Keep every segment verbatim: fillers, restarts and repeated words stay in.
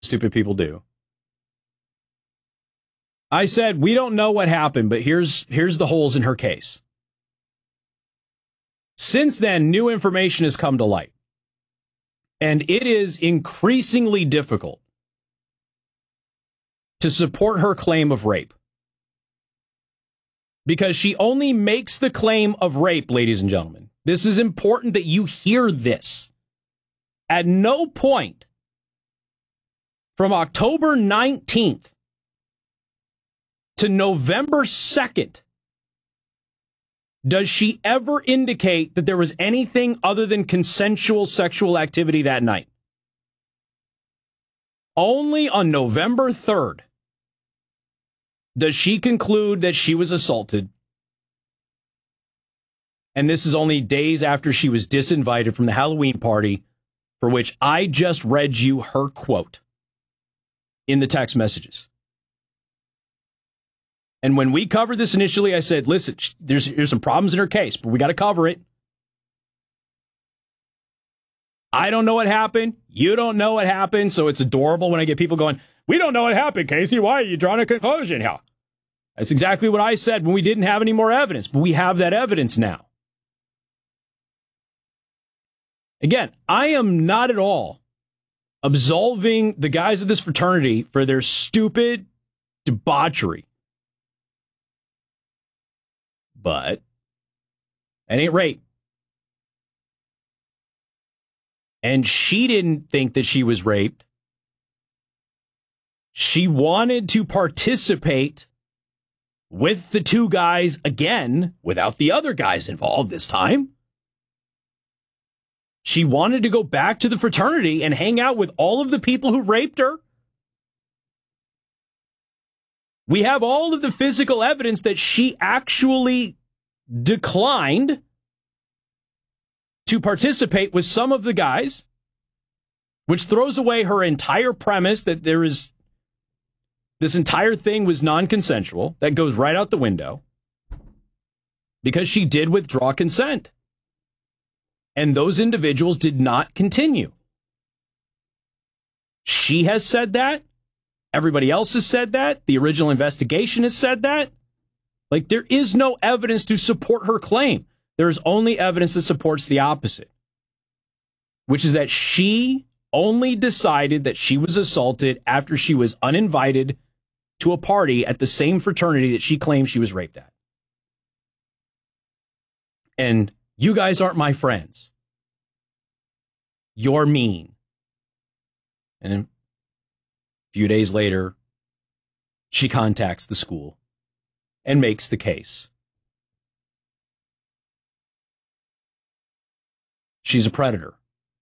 stupid people do. I said, we don't know what happened, but here's here's the holes in her case. Since then, new information has come to light. And it is increasingly difficult to support her claim of rape. Because she only makes the claim of rape, ladies and gentlemen. This is important that you hear this. At no point from October nineteenth to November second does she ever indicate that there was anything other than consensual sexual activity that night. Only on November third does she conclude that she was assaulted. And this is only days after she was disinvited from the Halloween party, for which I just read you her quote in the text messages. And when we covered this initially, I said, listen, there's, there's some problems in her case, but we got to cover it. I don't know what happened. You don't know what happened. So it's adorable when I get people going, we don't know what happened, Casey. Why are you drawing a conclusion here? That's exactly what I said when we didn't have any more evidence, but we have that evidence now. Again, I am not at all absolving the guys of this fraternity for their stupid debauchery. But it ain't rape. And she didn't think that she was raped. She wanted to participate with the two guys again, without the other guys involved this time. She wanted to go back to the fraternity and hang out with all of the people who raped her. We have all of the physical evidence that she actually declined to participate with some of the guys, which throws away her entire premise that there is this entire thing was non-consensual. That goes right out the window because she did withdraw consent. And those individuals did not continue. She has said that. Everybody else has said that. The original investigation has said that. Like, there is no evidence to support her claim. There is only evidence that supports the opposite, which is that she only decided that she was assaulted after she was uninvited to a party at the same fraternity that she claimed she was raped at. And you guys aren't my friends. You're mean. And then a few days later, she contacts the school and makes the case. She's a predator.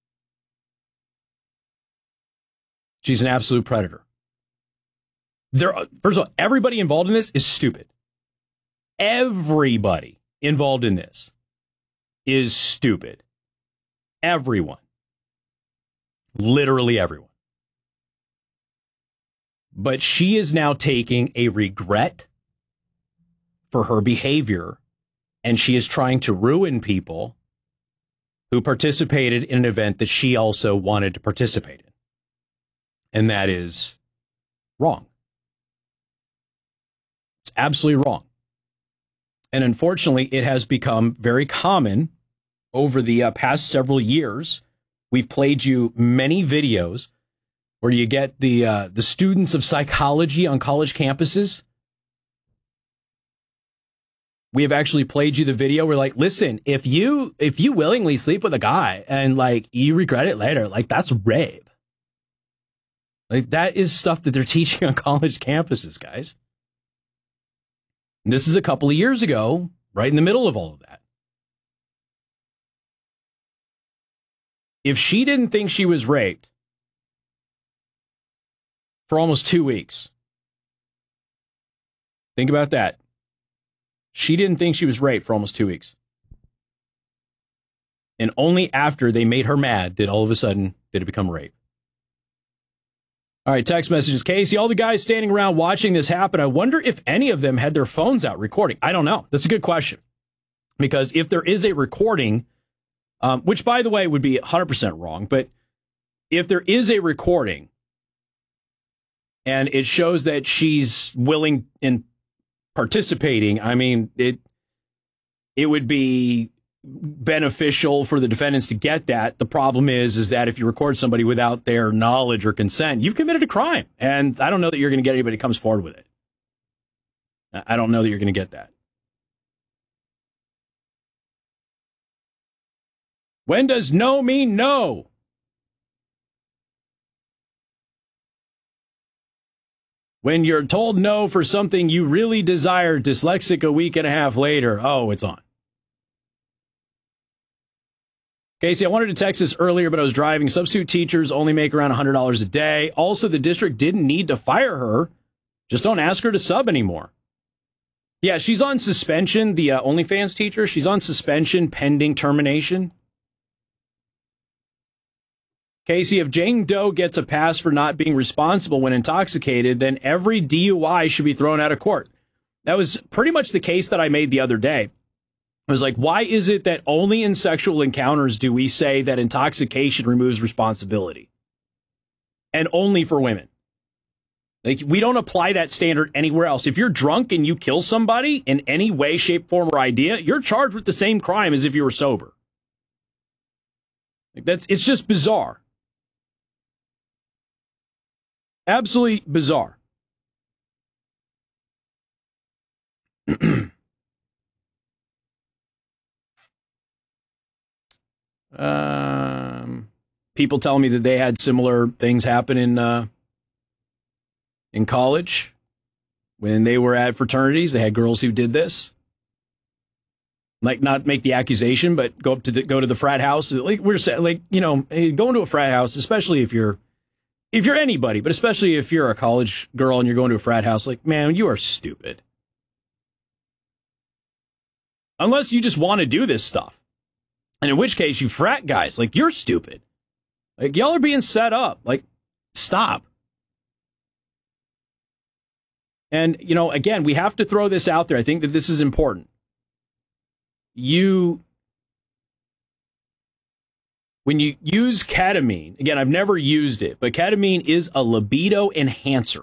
She's an absolute predator. There, first of all, everybody involved in this is stupid. Everybody involved in this is stupid. Everyone. Literally everyone. But she is now taking a regret for her behavior, and she is trying to ruin people who participated in an event that she also wanted to participate in. And that is wrong. It's absolutely wrong. And unfortunately, it has become very common over the uh, past several years. We've played you many videos where you get the uh, the students of psychology on college campuses. We have actually played you the video where, like, listen, if you if you willingly sleep with a guy and, like, you regret it later, like, that's rape. Like, that is stuff that they're teaching on college campuses, guys. And this is a couple of years ago, right in the middle of all of that. If she didn't think she was raped for almost two weeks, think about that. She didn't think she was raped for almost two weeks. And only after they made her mad did all of a sudden did it become rape. All right, text messages. Casey, all the guys standing around watching this happen, I wonder if any of them had their phones out recording. I don't know. That's a good question. Because if there is a recording, um, which, by the way, would be one hundred percent wrong, but if there is a recording and it shows that she's willing in participating. I mean, it it would be beneficial for the defendants to get that. The problem is, is that if you record somebody without their knowledge or consent, you've committed a crime. And I don't know that you're going to get anybody that comes forward with it. I don't know that you're going to get that. When does no mean no? When you're told no for something you really desire, dyslexic a week and a half later, oh, it's on. Casey, I wanted to text this earlier, but I was driving. Substitute teachers only make around one hundred dollars a day. Also, the district didn't need to fire her. Just don't ask her to sub anymore. Yeah, she's on suspension. The uh, OnlyFans teacher, she's on suspension pending termination. Casey, if Jane Doe gets a pass for not being responsible when intoxicated, then every D U I should be thrown out of court. That was pretty much the case that I made the other day. I was like, why is it that only in sexual encounters do we say that intoxication removes responsibility? And only for women. Like, we don't apply that standard anywhere else. If you're drunk and you kill somebody in any way, shape, form, or idea, you're charged with the same crime as if you were sober. Like, that's, it's just bizarre. Absolutely bizarre. um, people tell me that they had similar things happen in uh, in college when they were at fraternities. They had girls who did this. Like, not make the accusation, but go up to the, go to the frat house. Like we're saying, like, you know, going to a frat house, especially if you're if you're anybody, but especially if you're a college girl and you're going to a frat house, like, man, you are stupid. Unless you just want to do this stuff. And in which case, you frat guys, like, you're stupid. Like, y'all are being set up. Like, stop. And, you know, again, we have to throw this out there. I think that this is important. You, when you use ketamine, again, I've never used it, but ketamine is a libido enhancer.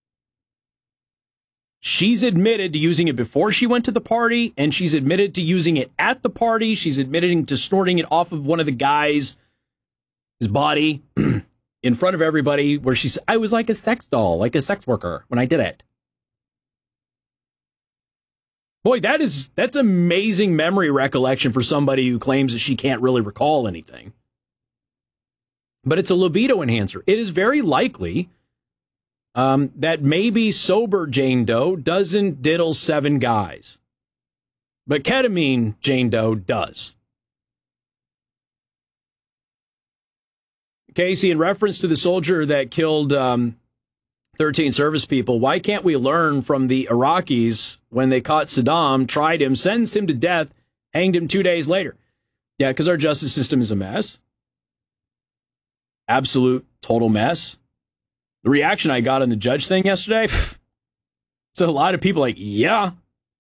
She's admitted to using it before she went to the party, and she's admitted to using it at the party. She's admitting to snorting it off of one of the guys' his body in front of everybody, where she said, I was like a sex doll, like a sex worker when I did it. Boy, that is that's amazing memory recollection for somebody who claims that she can't really recall anything. But it's a libido enhancer. It is very likely um, that maybe sober Jane Doe doesn't diddle seven guys. But ketamine Jane Doe does. Casey, in reference to the soldier that killed um, thirteen service people, why can't we learn from the Iraqis when they caught Saddam, tried him, sentenced him to death, hanged him two days later? Yeah, because our justice system is a mess. Absolute, total mess. The reaction I got on the judge thing yesterday, so a lot of people like, yeah.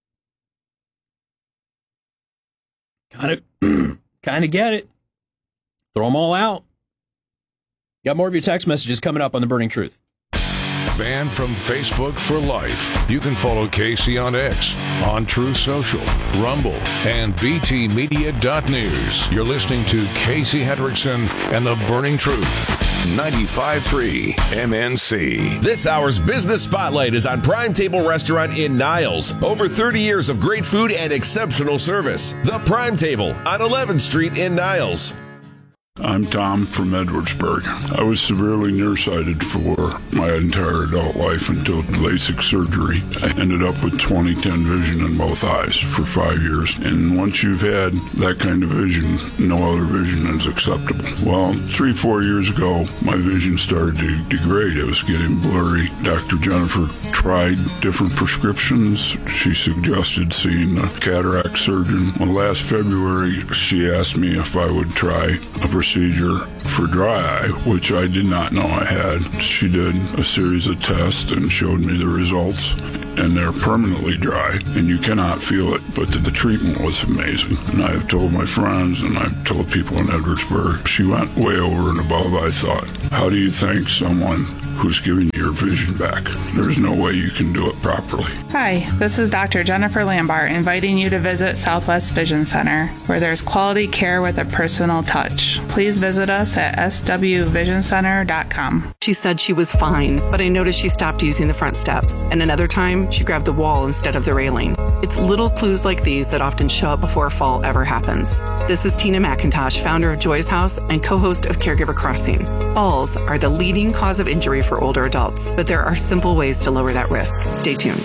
Kind of, kind of get it. Throw them all out. Got more of your text messages coming up on The Burning Truth. Banned from Facebook for life. You can follow Casey on X, on Truth Social, Rumble, and B T Media dot news. You're listening to Casey Hendrickson and The Burning Truth. ninety-five point three M N C. This hour's Business Spotlight is on Prime Table Restaurant in Niles. Over thirty years of great food and exceptional service. The Prime Table on eleventh Street in Niles. I'm Tom from Edwardsburg. I was severely nearsighted for my entire adult life until LASIK surgery. I ended up with twenty ten vision in both eyes for five years. And once you've had that kind of vision, no other vision is acceptable. Well, three, four years ago, my vision started to degrade. It was getting blurry. Doctor Jennifer tried different prescriptions. She suggested seeing a cataract surgeon. Well, last February, she asked me if I would try a procedure for dry eye, which I did not know I had. She did a series of tests and showed me the results, and they're permanently dry, and you cannot feel it, but the, the treatment was amazing. And I've told my friends, and I've told people in Edwardsburg, she went way over and above, I thought. How do you thank someone who's giving you your vision back. There's no way you can do it properly. Hi, this is Doctor Jennifer Lambart inviting you to visit Southwest Vision Center, where there's quality care with a personal touch. Please visit us at s w vision center dot com. She said she was fine, but I noticed she stopped using the front steps, and another time she grabbed the wall instead of the railing. It's little clues like these that often show up before a fall ever happens. This is Tina McIntosh, founder of Joy's House and co-host of Caregiver Crossing. Falls are the leading cause of injury for older adults, but there are simple ways to lower that risk. Stay tuned.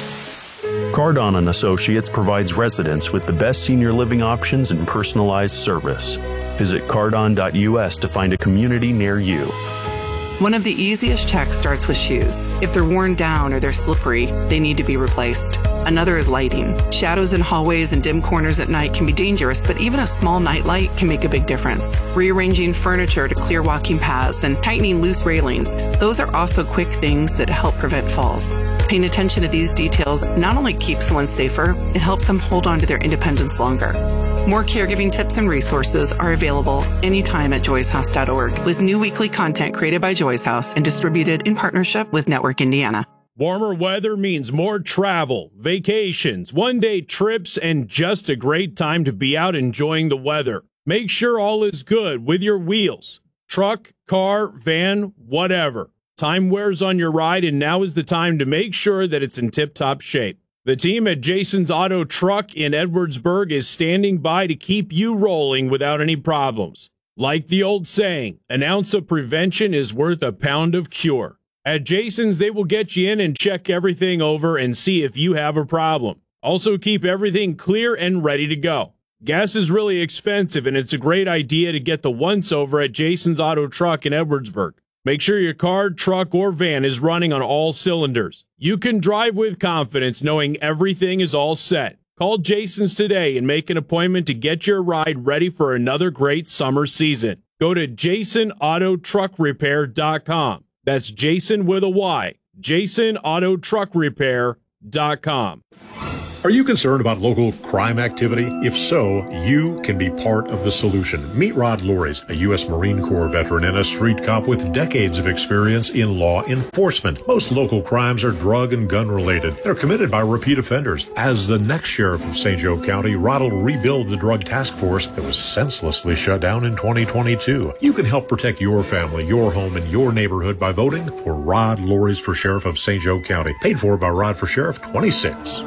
Cardon and Associates provides residents with the best senior living options and personalized service. Visit cardon dot u s to find a community near you. One of the easiest checks starts with shoes. If they're worn down or they're slippery, they need to be replaced. Another is lighting. Shadows in hallways and dim corners at night can be dangerous, but even a small nightlight can make a big difference. Rearranging furniture to clear walking paths and tightening loose railings, those are also quick things that help prevent falls. Paying attention to these details not only keeps someone safer, it helps them hold on to their independence longer. More caregiving tips and resources are available anytime at joys house dot org, with new weekly content created by Joy's House and distributed in partnership with Network Indiana. Warmer weather means more travel, vacations, one-day trips, and just a great time to be out enjoying the weather. Make sure all is good with your wheels. Truck, car, van, whatever. Time wears on your ride, and now is the time to make sure that it's in tip-top shape. The team at Jason's Auto Truck in Edwardsburg is standing by to keep you rolling without any problems. Like the old saying, an ounce of prevention is worth a pound of cure. At Jason's, they will get you in and check everything over and see if you have a problem. Also, keep everything clear and ready to go. Gas is really expensive, and it's a great idea to get the once-over at Jason's Auto Truck in Edwardsburg. Make sure your car, truck, or van is running on all cylinders. You can drive with confidence knowing everything is all set. Call Jason's today and make an appointment to get your ride ready for another great summer season. Go to jason auto truck repair dot com. That's Jason with a Y. jason auto truck repair dot com. Are you concerned about local crime activity? If so, you can be part of the solution. Meet Rod Loris, a U S Marine Corps veteran and a street cop with decades of experience in law enforcement. Most local crimes are drug and gun related. They're committed by repeat offenders. As the next sheriff of Saint Joe County, Rod will rebuild the drug task force that was senselessly shut down in twenty twenty-two. You can help protect your family, your home, and your neighborhood by voting for Rod Loris for Sheriff of Saint Joe County. Paid for by Rod for Sheriff twenty-six.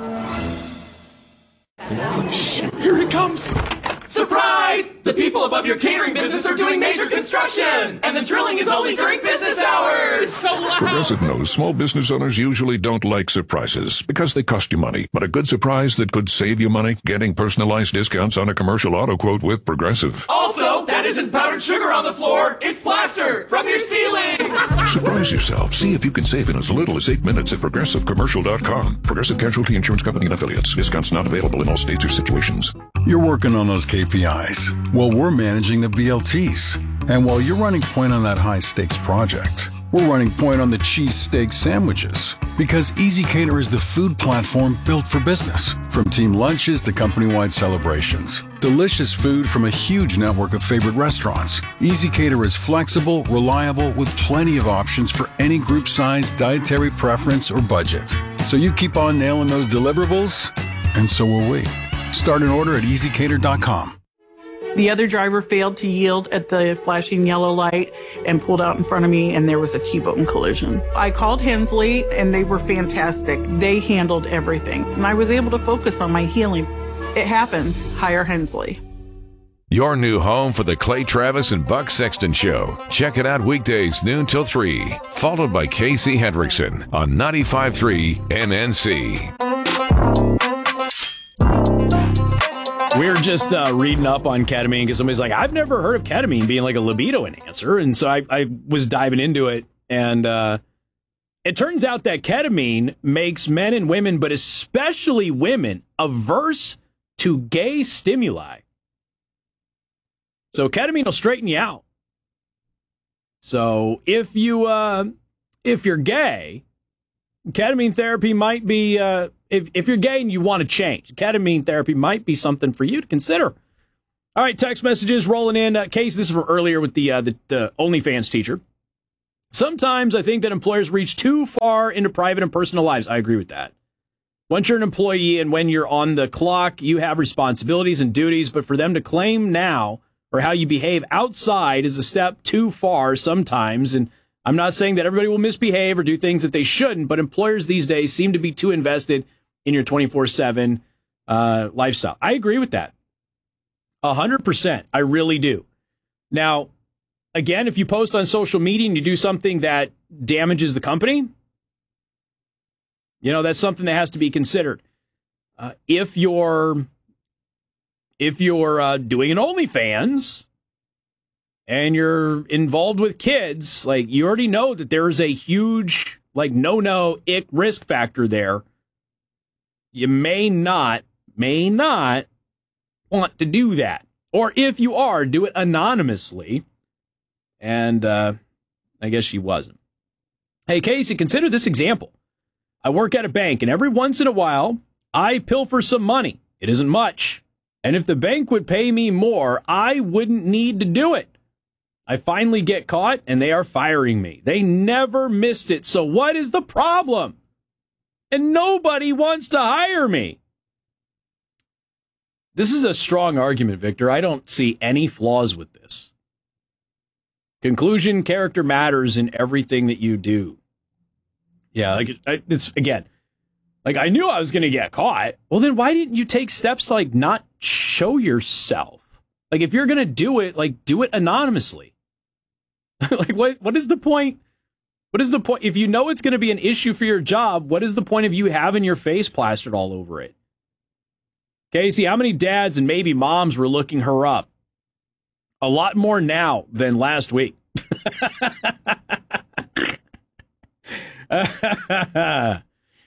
Shit, here it comes! Surprise! The people above your catering business are doing major construction! And the drilling is only during business hours! It's so loud! Progressive knows small business owners usually don't like surprises because they cost you money. But a good surprise that could save you money? Getting personalized discounts on a commercial auto quote with Progressive. Also, that isn't powdered sugar on the floor, it's plaster from your ceiling! Surprise yourself. See if you can save in as little as eight minutes at progressive commercial dot com. Progressive Casualty Insurance Company and Affiliates. Discounts not available in all states or situations. You're working on those K P Is. Well, we're managing the B L Ts. And while you're running point on that high-stakes project, we're running point on the cheesesteak sandwiches. Because Easy Cater is the food platform built for business. From team lunches to company-wide celebrations. Delicious food from a huge network of favorite restaurants. Easy Cater is flexible, reliable, with plenty of options for any group size, dietary preference, or budget. So you keep on nailing those deliverables, and so will we. Start an order at easy cater dot com. The other driver failed to yield at the flashing yellow light and pulled out in front of me, and there was a T-bone collision. I called Hensley, and they were fantastic. They handled everything, and I was able to focus on my healing. It happens. Hire Hensley. Your new home for the Clay Travis and Buck Sexton Show. Check it out weekdays noon till three, followed by Casey Hendrickson on ninety-five point three N N C. We're just uh, reading up on ketamine because somebody's like, I've never heard of ketamine being like a libido enhancer. And so I, I was diving into it. And uh, it turns out that ketamine makes men and women, but especially women, averse to gay stimuli. So ketamine will straighten you out. So if, you, uh, if you're gay, ketamine therapy might be... Uh, If if you're gay and you want to change, ketamine therapy might be something for you to consider. All right, text messages rolling in. Uh, Case, this is from earlier with the uh, the, the OnlyFans teacher. Sometimes I think that employers reach too far into private and personal lives. I agree with that. Once you're an employee and when you're on the clock, you have responsibilities and duties, but for them to claim now or how you behave outside is a step too far sometimes. And I'm not saying that everybody will misbehave or do things that they shouldn't, but employers these days seem to be too invested in your twenty-four seven uh, lifestyle. I agree with that. A hundred percent. I really do. Now, again, if you post on social media and you do something that damages the company, you know, that's something that has to be considered. Uh, if you're if you're uh, doing an OnlyFans and you're involved with kids, like, you already know that there's a huge, like, no-no, ick risk factor there. You may not, may not want to do that. Or if you are, do it anonymously. And uh, I guess she wasn't. Hey, Casey, consider this example. I work at a bank, and every once in a while, I pilfer some money. It isn't much. And if the bank would pay me more, I wouldn't need to do it. I finally get caught, and they are firing me. They never missed it. So what is the problem? And nobody wants to hire me. This is a strong argument, Victor. I don't see any flaws with this. Conclusion, character matters in everything that you do. Yeah, like it's again, like I knew I was going to get caught. Well, then why didn't you take steps to like not show yourself? Like if you're going to do it, like do it anonymously. Like what? What is the point? What is the point? If you know it's going to be an issue for your job, what is the point of you having your face plastered all over it? Casey, how many dads and maybe moms were looking her up? A lot more now than last week. uh,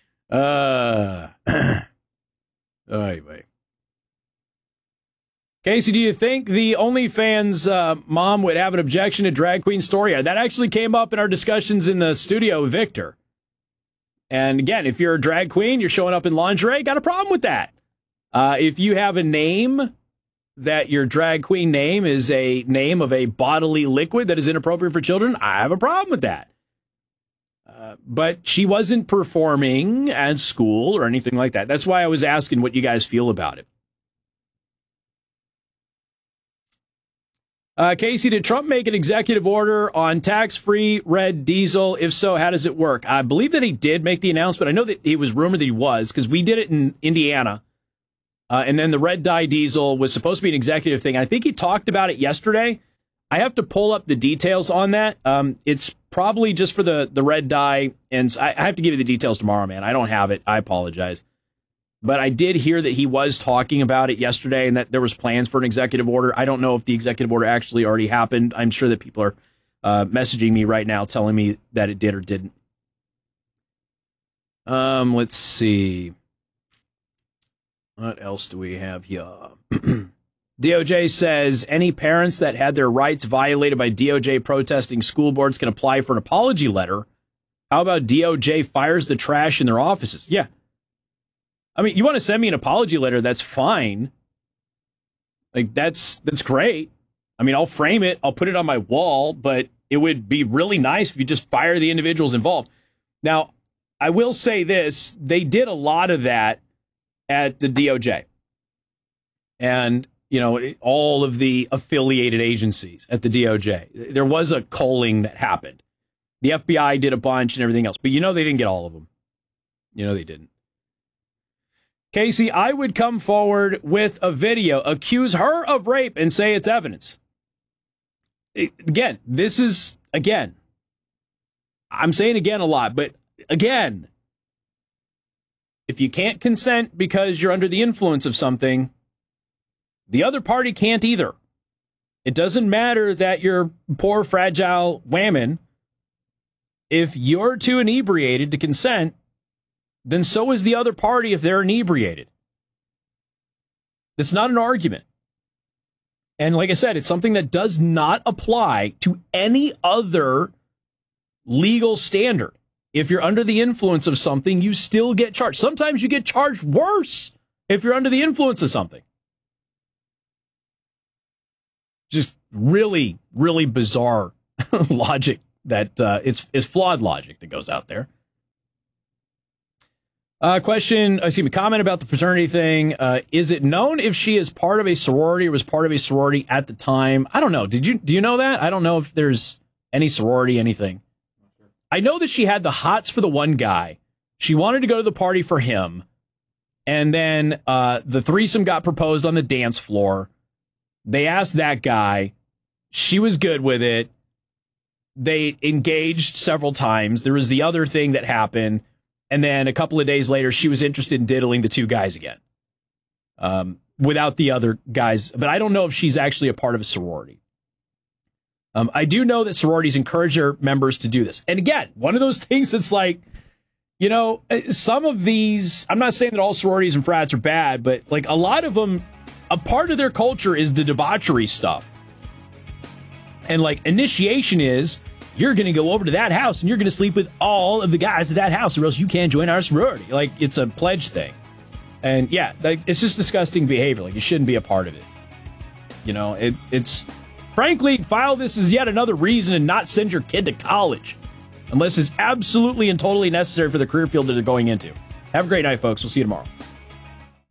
anyway. Casey, do you think the OnlyFans uh, mom would have an objection to drag queen story? That actually came up in our discussions in the studio with Victor. And again, if you're a drag queen, you're showing up in lingerie, got a problem with that. Uh, if you have a name that your drag queen name is a name of a bodily liquid that is inappropriate for children, I have a problem with that. Uh, but she wasn't performing at school or anything like that. That's why I was asking what you guys feel about it. Uh, Casey, did Trump make an executive order on tax-free red diesel? If so, how does it work? I believe that he did make the announcement. I know that it was rumored that he was, because we did it in Indiana. Uh, and then the red dye diesel was supposed to be an executive thing. I think he talked about it yesterday. I have to pull up the details on that. Um, it's probably just for the, the red dye. And I, I have to give you the details tomorrow, man. I don't have it. I apologize. But I did hear that he was talking about it yesterday and that there was plans for an executive order. I don't know if the executive order actually already happened. I'm sure that people are uh, messaging me right now telling me that it did or didn't. Um, let's see. What else do we have here? D O J says any parents that had their rights violated by D O J protesting school boards can apply for an apology letter. How about D O J fires the trash in their offices? Yeah. I mean, you want to send me an apology letter, that's fine. Like, that's that's great. I mean, I'll frame it, I'll put it on my wall, but it would be really nice if you just fire the individuals involved. Now, I will say this, they did a lot of that at the D O J. And, you know, all of the affiliated agencies at the D O J. There was a culling that happened. The F B I did a bunch and everything else, but you know they didn't get all of them. You know they didn't. Casey, I would come forward with a video, accuse her of rape, and say it's evidence. It, again, this is, again, I'm saying again a lot, but again, if you can't consent because you're under the influence of something, the other party can't either. It doesn't matter that you're poor, fragile women. If you're too inebriated to consent, then so is the other party if they're inebriated. It's not an argument. And like I said, it's something that does not apply to any other legal standard. If you're under the influence of something, you still get charged. Sometimes you get charged worse if you're under the influence of something. Just really, really bizarre logic that uh, it's, it's flawed logic that goes out there. Uh, question, excuse me, comment about the fraternity thing. Uh, is it known if she is part of a sorority or was part of a sorority at the time? I don't know. Did you, do you know that? I don't know if there's any sorority, anything. I know that she had the hots for the one guy. She wanted to go to the party for him. And then uh, the threesome got proposed on the dance floor. They asked that guy. She was good with it. They engaged several times. There was the other thing that happened. And then a couple of days later, she was interested in diddling the two guys again. Um, without the other guys. But I don't know if she's actually a part of a sorority. Um, I do know that sororities encourage their members to do this. And again, one of those things that's like, you know, some of these, I'm not saying that all sororities and frats are bad, but like a lot of them, a part of their culture is the debauchery stuff. And like initiation is, you're going to go over to that house and you're going to sleep with all of the guys at that house or else you can't join our sorority. Like, it's a pledge thing. And yeah, like, it's just disgusting behavior. Like, you shouldn't be a part of it. You know, it, it's, frankly, file this as yet another reason to not send your kid to college unless it's absolutely and totally necessary for the career field that they're going into. Have a great night, folks. We'll see you tomorrow.